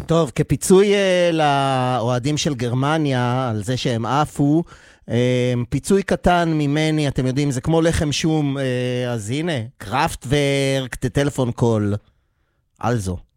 טוב, כפיצוי לאוהדים של גרמניה, על זה שהם עפו, פיצוי קטן ממני, אתם יודעים, זה כמו לחם שום, אז הנה, קראפטוורק, טלפון קול, על זו.